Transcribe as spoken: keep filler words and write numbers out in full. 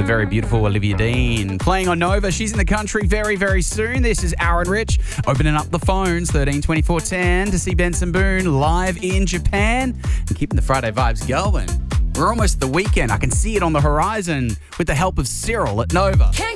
the very beautiful Olivia Dean. Playing on Nova. She's in the country very, very soon. This is Aaron Rich opening up the phones, thirteen twenty-four ten, to see Benson Boone live in Japan and keeping the Friday vibes going. We're almost at the weekend. I can see it on the horizon with the help of Cyril at Nova.